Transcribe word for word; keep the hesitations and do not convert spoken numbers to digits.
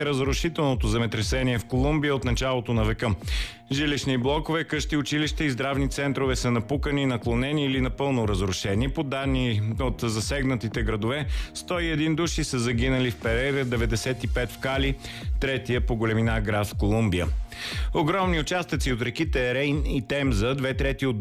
разрушителното земетресение в Колумбия от началото на века. Жилищни блокове, къщи, училища и здравни центрове са напукани, наклонени или напълно разрушени. По данни от засегнатите градове, сто и един души са загинали в Перейра, деветдесет и пет в Кали, третия по големина град в Колумбия. Огромни участъци от реките Рейн и Темза, две трети от